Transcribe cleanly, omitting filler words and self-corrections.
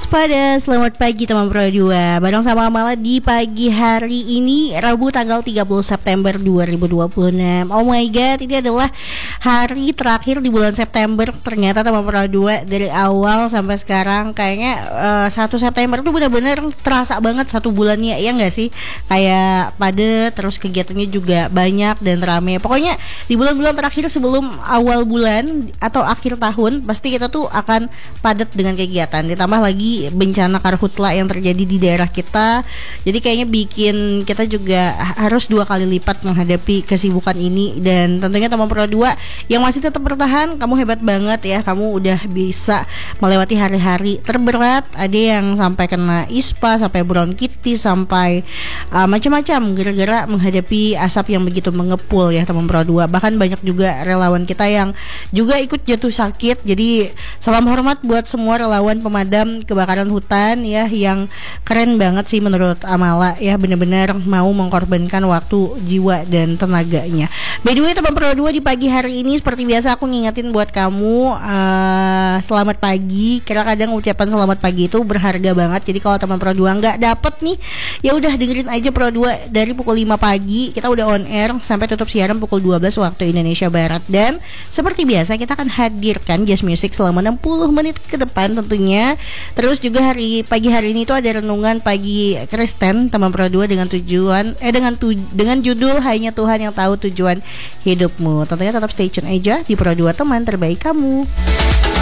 waspada. Selamat pagi teman Pro 2. Bareng sama Amala di pagi hari ini, Rabu tanggal 30 September 2026. Oh my god, ini adalah hari terakhir di bulan September. Ternyata teman Pro 2 dari awal sampai sekarang kayaknya 1 September tuh benar-benar terasa banget satu bulannya, ya nggak sih? Kayak padat, terus kegiatannya juga banyak dan rame. Pokoknya di bulan-bulan terakhir sebelum awal bulan atau akhir tahun pasti kita tuh akan padat dengan kegiatan. Ditambah lagi bencana karhutla yang terjadi di daerah kita. Jadi kayaknya bikin kita juga harus 2 kali lipat menghadapi kesibukan ini. Dan tentunya teman Pro 2 yang masih tetap bertahan, kamu hebat banget ya. Kamu udah bisa melewati hari-hari terberat. Ada yang sampai kena ispa, sampai bronkitis, sampai macam-macam gara-gara menghadapi asap yang begitu mengepul ya teman Pro 2. Bahkan banyak juga relawan kita yang juga ikut jatuh sakit. Jadi salam hormat buat semua relawan pemadam kebakaran hutan ya, yang keren banget sih menurut Amala ya, benar-benar mau mengorbankan waktu, jiwa dan tenaganya. By the way teman Pro 2, di pagi hari ini seperti biasa aku ngingetin buat kamu selamat pagi. Karena kadang ucapan selamat pagi itu berharga banget. Jadi kalau teman Pro 2 nggak dapet nih, ya udah dengerin aja Pro 2 dari pukul 5 pagi. Kita udah on air sampai tutup siaran pukul 12 waktu Indonesia Barat. Dan seperti biasa kita akan hadirkan jazz music selama 60 menit ke depan tentunya. Terus juga pagi hari ini itu ada renungan pagi Kristen teman Pro 2 dengan dengan judul Hanya Tuhan yang tahu tujuan hidupmu. Tentunya tetap stay tune aja di Pro 2, teman terbaik kamu.